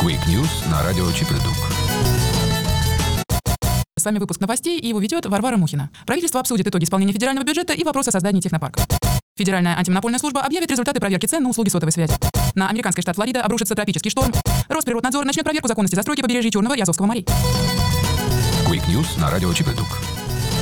Quick News на радио ЧП-Дук. С вами выпуск новостей, и его ведет Варвара Мухина. Правительство обсудит итоги исполнения федерального бюджета и вопрос о создании технопарка. Федеральная антимонопольная служба объявит результаты проверки цен на услуги сотовой связи. На американский штат Флорида обрушится тропический шторм. Росприроднадзор начнет проверку законности застройки побережья Черного и Азовского морей. Quick News на радио ЧП-Дук.